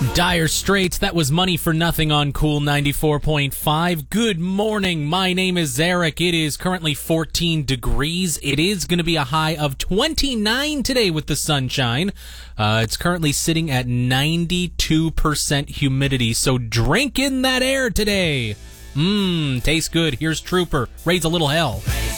Dire Straits, that was Money for Nothing on Cool 94.5. Good morning, my name is Eric. It is currently 14 degrees. It is going to be a high of 29 today with the sunshine. It's currently sitting at 92% humidity, so drink in that air today. Tastes good. Here's Trooper. Raise a little hell.